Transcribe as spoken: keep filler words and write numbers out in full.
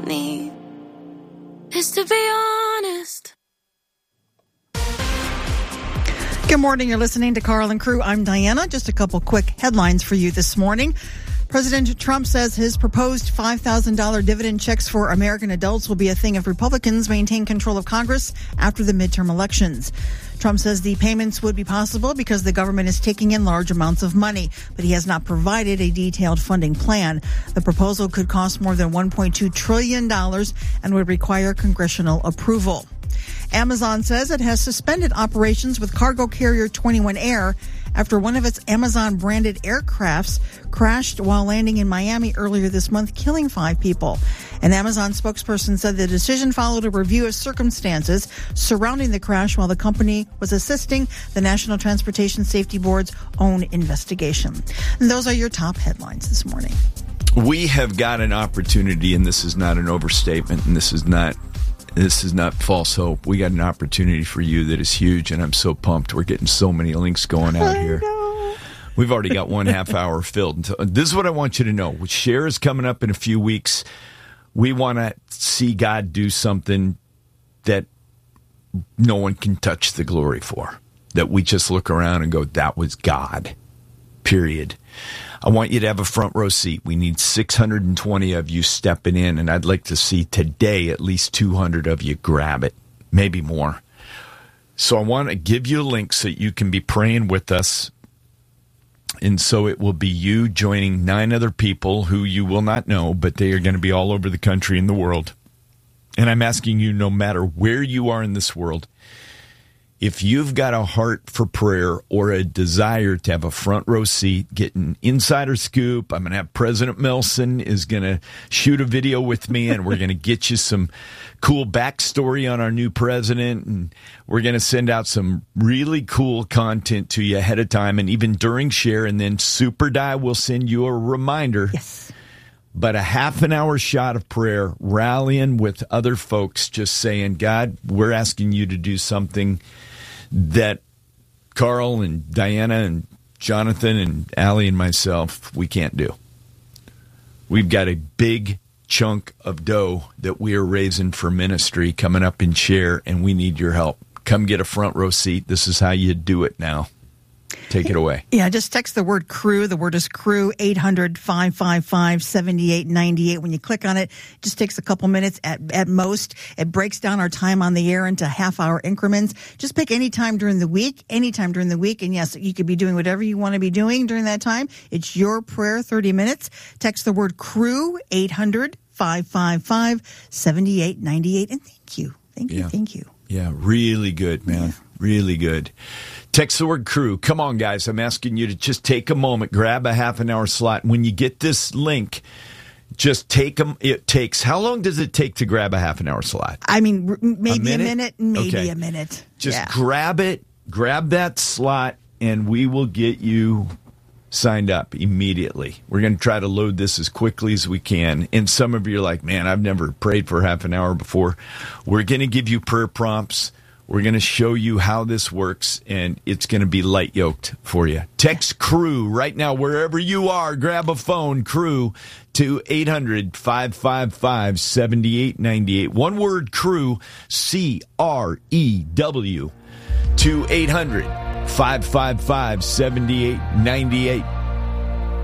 need is to be honest. Good morning. You're listening to Carl and Crew. I'm Diana. Just a couple quick headlines for you this morning. President Trump says his proposed five thousand dollars dividend checks for American adults will be a thing if Republicans maintain control of Congress after the midterm elections. Trump says the payments would be possible because the government is taking in large amounts of money, but he has not provided a detailed funding plan. The proposal could cost more than one point two trillion dollars and would require congressional approval. Amazon says it has suspended operations with cargo carrier twenty-one Air after one of its Amazon-branded aircrafts crashed while landing in Miami earlier this month, killing five people. An Amazon spokesperson said the decision followed a review of circumstances surrounding the crash while the company was assisting the National Transportation Safety Board's own investigation. And those are your top headlines this morning. We have got an opportunity, and this is not an overstatement, and this is not This is not false hope. We got an opportunity for you that is huge, and I'm so pumped. We're getting so many links going out here. We've already got one half hour filled. This is what I want you to know. Share is coming up in a few weeks. We want to see God do something that no one can touch the glory for, that we just look around and go, that was God, period. I want you to have a front row seat. We need six hundred twenty of you stepping in, and I'd like to see today at least two hundred of you grab it, maybe more. So I want to give you a link so you can be praying with us. And so it will be you joining nine other people who you will not know, but they are going to be all over the country and the world. And I'm asking you, no matter where you are in this world, if you've got a heart for prayer or a desire to have a front row seat, get an insider scoop, I'm going to have President Nelson is going to shoot a video with me, and we're going to get you some cool backstory on our new president, and we're going to send out some really cool content to you ahead of time and even during share, and then Super Die will send you a reminder. Yes. But a half an hour shot of prayer, rallying with other folks, just saying, God, we're asking you to do something that Carl and Diana and Jonathan and Allie and myself, we can't do. We've got a big chunk of dough that we are raising for ministry coming up in share, and we need your help. Come get a front row seat. This is how you do it now. Take it away. Yeah, just text the word CREW. The word is CREW, eight hundred, five five five, seven eight nine eight. When you click on it, it just takes a couple minutes at, at most. It breaks down our time on the air into half-hour increments. Just pick any time during the week, any time during the week. And yes, you could be doing whatever you want to be doing during that time. It's your prayer, thirty minutes. Text the word CREW, eight hundred, five five five, seven eight nine eight. And thank you. Thank you. Yeah. Thank you. Yeah, really good, man. Yeah. Really good. Text the word CREW. Come on, guys. I'm asking you to just take a moment, grab a half an hour slot. When you get this link, just take them. It takes, how long does it take to grab a half an hour slot? I mean, maybe a minute, a minute maybe okay. a minute. Just yeah. grab it, grab that slot, and we will get you signed up immediately. We're going to try to load this as quickly as we can. And some of you are like, man, I've never prayed for half an hour before. We're going to give you prayer prompts. We're going to show you how this works, and it's going to be light yoked for you. Text CREW right now, wherever you are. Grab a phone, CREW, to eight hundred, five five five, seven eight nine eight. One word, CREW, C R E W, to eight hundred, five five five, seven eight nine eight.